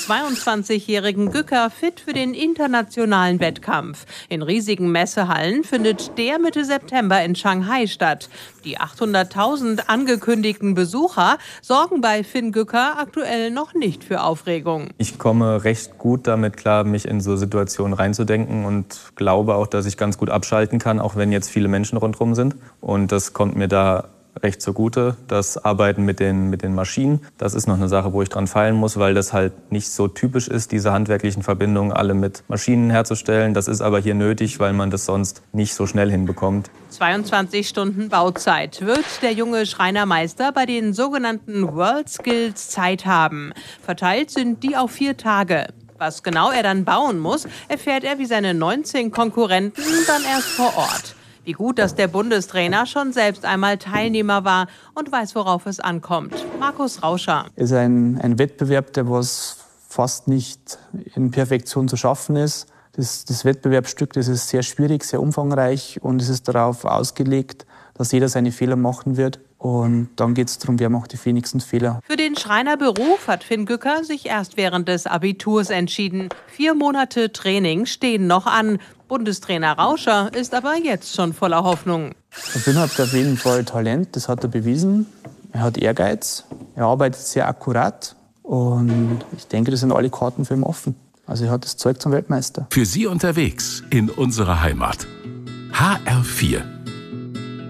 22-jährigen Gücker fit für den internationalen Wettkampf. In riesigen Messehallen findet der Mitte September in Shanghai statt. Die 800.000 angekündigten Besucher sorgen bei Finn Gücker aktuell noch nicht für Aufregung. Ich komme recht gut damit klar, mich in so Situationen reinzudenken und glaube auch, dass ich ganz gut abschalten kann, auch wenn jetzt viele Menschen rundherum sind. Und das kommt mir da recht zugute. Das Arbeiten mit den Maschinen, das ist noch eine Sache, wo ich dran feilen muss, weil das halt nicht so typisch ist, diese handwerklichen Verbindungen alle mit Maschinen herzustellen. Das ist aber hier nötig, weil man das sonst nicht so schnell hinbekommt. 22 Stunden Bauzeit wird der junge Schreinermeister bei den sogenannten World Skills Zeit haben. Verteilt sind die auf 4 Tage. Was genau er dann bauen muss, erfährt er wie seine 19 Konkurrenten dann erst vor Ort. Wie gut, dass der Bundestrainer schon selbst einmal Teilnehmer war und weiß, worauf es ankommt. Markus Rauscher. Es ist ein Wettbewerb, der was fast nicht in Perfektion zu schaffen ist. Das Wettbewerbsstück, das ist sehr schwierig, sehr umfangreich und es ist darauf ausgelegt, dass jeder seine Fehler machen wird. Und dann geht es darum, wer macht die wenigsten Fehler. Für den Schreinerberuf hat Finn Gücker sich erst während des Abiturs entschieden. 4 Monate Training stehen noch an. Bundestrainer Rauscher ist aber jetzt schon voller Hoffnung. Finn hat auf jeden Fall Talent, das hat er bewiesen. Er hat Ehrgeiz, er arbeitet sehr akkurat und ich denke, das sind alle Karten für ihn offen. Also er hat das Zeug zum Weltmeister. Für Sie unterwegs in unserer Heimat. HR4